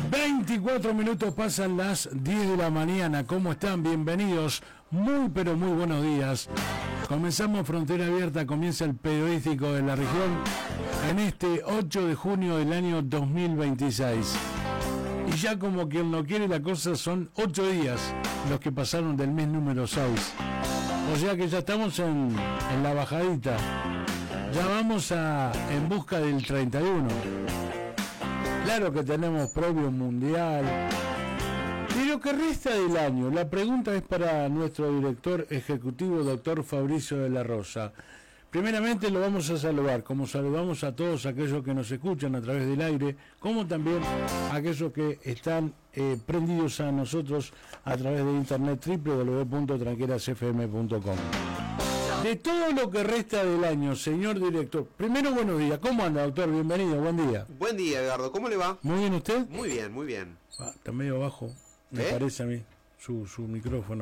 24 minutos pasan las 10 de la mañana. ¿Cómo están? Bienvenidos. Muy pero muy buenos días. Comenzamos Frontera Abierta, comienza el periodístico de la región en este 8 de junio del año 2026. Y ya como quien no quiere la cosa, son 8 días los que pasaron del mes número 6. O sea que ya estamos en la bajadita. Ya vamos en busca del 31. Claro que tenemos previo mundial. Y lo que resta del año, la pregunta es para nuestro director ejecutivo, doctor Fabricio de la Rosa. Primeramente lo vamos a saludar, como saludamos a todos aquellos que nos escuchan a través del aire, como también a aquellos que están prendidos a nosotros a través de internet www.tranquelasfm.com. De todo lo que resta del año, señor director, primero buenos días. ¿Cómo anda, doctor? Bienvenido, buen día. Buen día, Edgardo. ¿Cómo le va? ¿Muy bien usted? Muy bien, muy bien. Está medio bajo, me parece a mí, su micrófono.